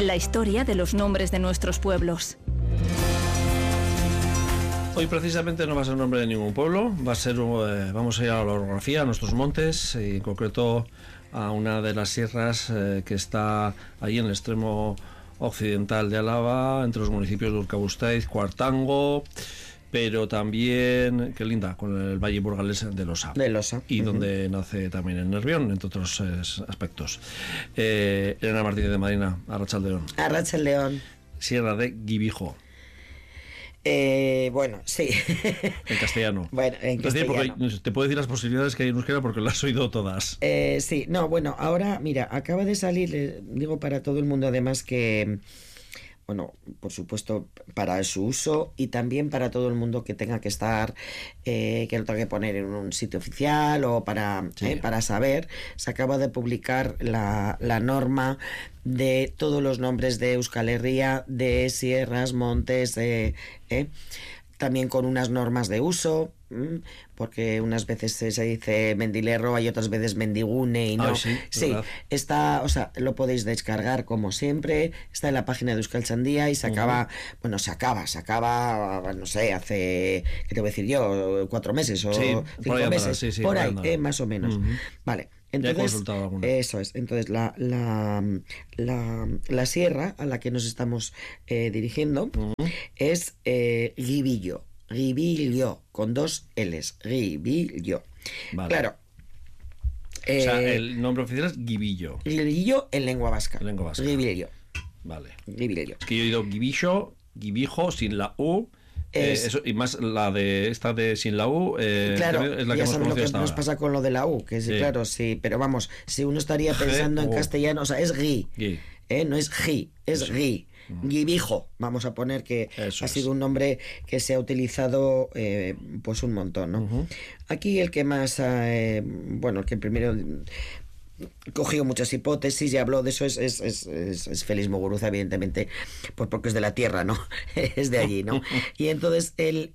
La historia de los nombres de nuestros pueblos. Hoy precisamente no va a ser el nombre de ningún pueblo, vamos a ir a la orografía, a nuestros montes, y en concreto a una de las sierras que está ahí en el extremo occidental de Álava, entre los municipios de Urkabustaiz, Cuartango, pero también, qué linda, con el Valle Burgalés de Losa. Y donde nace también el Nervión, entre otros aspectos. Elena Martínez de Marina, Arratsaldeon. Arratsaldeon. Sierra de Guibijo. Bueno, sí. En castellano. Bueno, en castellano. Porque te puedo decir las posibilidades que hay en euskera porque las he oído todas. Sí, no, bueno, ahora, mira, acaba de salir, digo para todo el mundo además que... Bueno, por supuesto, para su uso y también para todo el mundo que tenga que estar, que lo tenga que poner en un sitio oficial o para saber. Se acaba de publicar la norma de todos los nombres de Euskal Herria, de sierras, montes, también con unas normas de uso, porque unas veces se dice Mendilerroa y otras veces Mendigune y no. Sí, está, o sea, lo podéis descargar como siempre, está en la página de Euskaltzaindia y se acaba, no sé, hace, ¿qué te voy a decir yo? 4 meses o 5 meses, por ahí, más o menos. Vale. Entonces, eso es. Entonces, la sierra a la que nos estamos dirigiendo es Guibillo, con 2 L's, Guibillo. Vale. Claro. O sea, el nombre oficial es Guibillo. Guibillo en lengua vasca. Guibillo. Vale. Guibillo. Es que yo he oído Guibillo, Guibijo, sin la U. Eso, y más la de esta de sin la U, claro, es la que ya hemos sabes lo que hasta nos ahora. pasa con lo de la U, que es claro, sí, pero vamos, si uno estaría pensando en castellano, o sea, es gui. No es gi, es gui. Guibijo, vamos a poner que eso ha sido un nombre que se ha utilizado pues un montón, ¿no? Aquí el que más, el que primero cogió muchas hipótesis y habló de eso es Félix Muguruza, evidentemente, pues porque es de la tierra, ¿no? Es de allí, ¿no? Y entonces él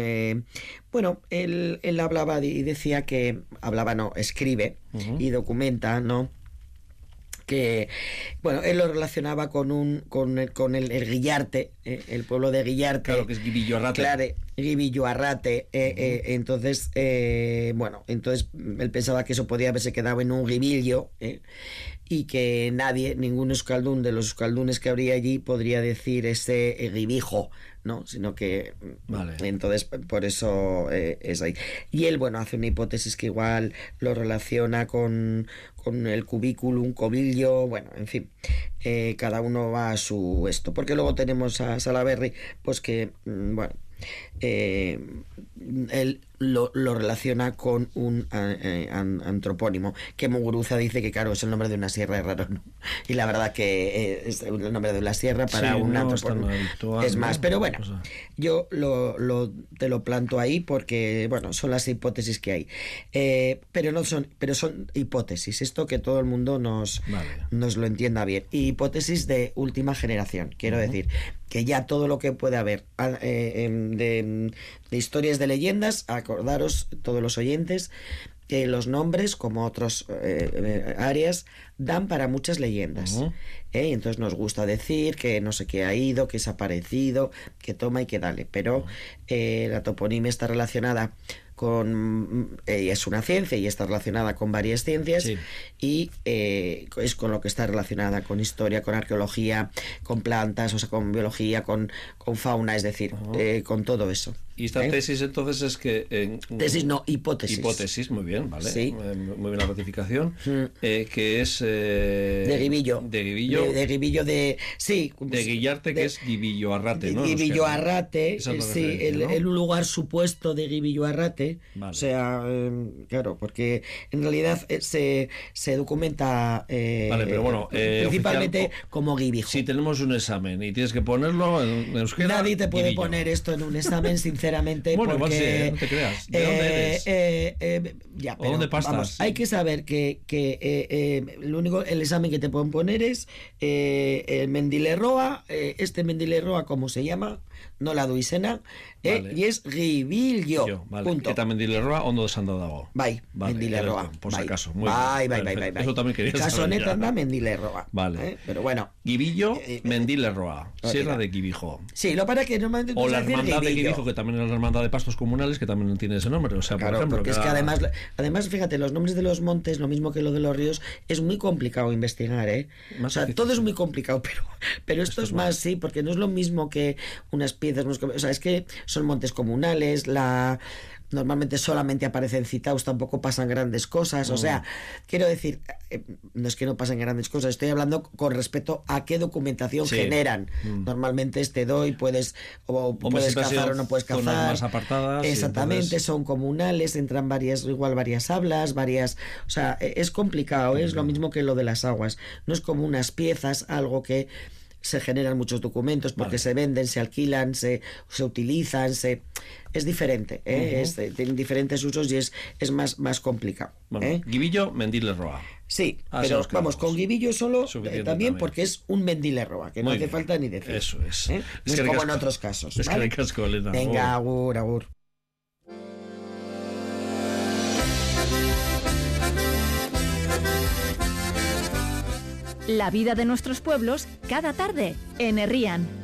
hablaba y decía que escribe y documenta, ¿no? Que, bueno, él lo relacionaba con el Guillarte, el pueblo de Guillarte. Claro, que es Guibillo Arrate. Claro, Guibillo Arrate. Entonces, entonces él pensaba que eso podía haberse quedado en un Guibillo, y que ningún euskaldún de los euskaldunes que habría allí podría decir ese Guibijo, ¿no? Sino que entonces por eso es ahí. Y él, hace una hipótesis que igual lo relaciona con el cubículum, cobillo, en fin, cada uno va a su esto, porque luego tenemos a Salaberry, pues que él lo relaciona con un antropónimo, que Muguruza dice que claro, es el nombre de una sierra, es raro, ¿no? Y la verdad que es el nombre de la sierra para un antropónimo es más, pero yo te lo planto ahí porque son las hipótesis que hay, pero son hipótesis, esto que todo el mundo nos lo entienda bien, y hipótesis de última generación, quiero decir que ya todo lo que puede haber de historias, de leyendas, acordaros todos los oyentes que los nombres, como otras áreas, dan para muchas leyendas. Entonces nos gusta decir que no sé qué ha ido, que es aparecido, que toma y que dale, pero la toponimia está relacionada es una ciencia y está relacionada con varias ciencias, y es con lo que está relacionada con historia, con arqueología, con plantas, o sea, con biología, con fauna, es decir, con todo eso. Y esta tesis entonces es que... tesis no, hipótesis. Hipótesis, muy bien, vale. Sí. Muy bien la ratificación. Que es... de Guibillo. De Guibillo. De Guibillo de... Sí. De Guillarte, que es Guibillo Arrate, ¿no? Guibillo Arrate, sí, el lugar supuesto de Guibillo Arrate. Vale. O sea, claro, porque en realidad se documenta principalmente como Guibijo. Si tenemos un examen y tienes que ponerlo en euskera... Nadie te puede Guibillo. Poner esto en un examen, sinceramente, porque... igual sí, no te creas. ¿De dónde eres? ¿O dónde pastas? Hay que saber que el examen que te pueden poner es el Mendilerroa, Mendilerroa, ¿cómo se llama? no la duisena, Vale. y es Gibillo. Vale. Punto. Eta Mendilerroa ondo desan da dago. Bai, Mendilerroa. Por si bai. acaso. Muy Bai, bien. bai. Perfecto. Eso también quería Kasu saber honetan ya. da Mendilerroa. Vale. Pero bueno. Gibillo, Mendilerroa. Sierra da. de Gibijo. Sí, lo para que normalmente O tú la vas a decir hermandad de Gibillo. Gibijo, que también es la hermandad de pastos comunales, que también tiene ese nombre. O sea, Claro, por ejemplo. porque es que además, fíjate, los nombres de los montes, lo mismo que lo de los ríos, es muy complicado investigar, ¿eh? Más O sea, difícil, todo es sí. muy complicado, pero esto es más, sí, porque no es lo mismo que unas piezas, o sea, es que son montes comunales, normalmente solamente aparecen citados, tampoco pasan grandes cosas, o sea, quiero decir, no es que no pasen grandes cosas, estoy hablando con respecto a qué documentación Sí. generan. Normalmente te doy, puedes siempre ha sido cazar o no puedes zonas cazar. más apartadas, y Exactamente, entonces- son comunales, entran varias hablas, o sea, es complicado, es lo mismo que lo de las aguas, no es como unas piezas, algo que se generan muchos documentos porque Vale. se venden, se alquilan, se utilizan, es diferente, tienen diferentes usos y es más complicado. Bueno, Gibillo, Mendilerroa. Sí, Así pero nos quedamos. vamos, con Gibillo solo Suficiente también también. porque es un Mendilerroa, que no Muy hace bien. falta ni decir. Eso es. No Es es que como en ricasco. otros casos. Es que ¿vale? ricasco, Elena. Venga, agur. La vida de nuestros pueblos cada tarde en Herrian.